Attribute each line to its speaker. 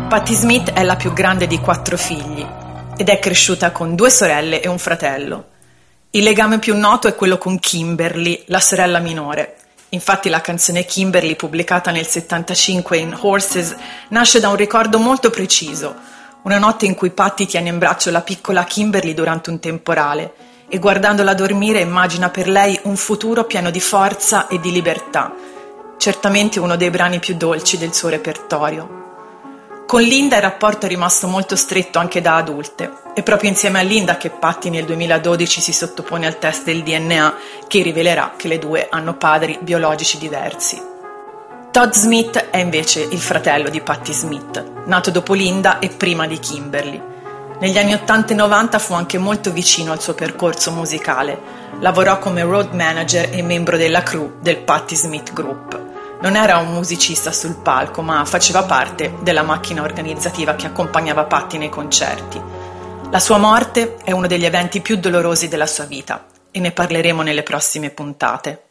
Speaker 1: Patti Smith è la più grande di 4 figli ed è cresciuta con 2 sorelle e un fratello. Il legame più noto è quello con Kimberly, la sorella minore. Infatti la canzone Kimberly, pubblicata nel 1975 in Horses, nasce da un ricordo molto preciso, una notte in cui Patti tiene in braccio la piccola Kimberly durante un temporale e guardandola dormire immagina per lei un futuro pieno di forza e di libertà, certamente uno dei brani più dolci del suo repertorio. Con Linda il rapporto è rimasto molto stretto anche da adulte. È proprio insieme a Linda che Patti nel 2012 si sottopone al test del DNA che rivelerà che le due hanno padri biologici diversi. Todd Smith è invece il fratello di Patti Smith, nato dopo Linda e prima di Kimberly. Negli anni 80 e 90 fu anche molto vicino al suo percorso musicale. Lavorò come road manager e membro della crew del Patti Smith Group. Non era un musicista sul palco, ma faceva parte della macchina organizzativa che accompagnava Patti nei concerti. La sua morte è uno degli eventi più dolorosi della sua vita e ne parleremo nelle prossime puntate.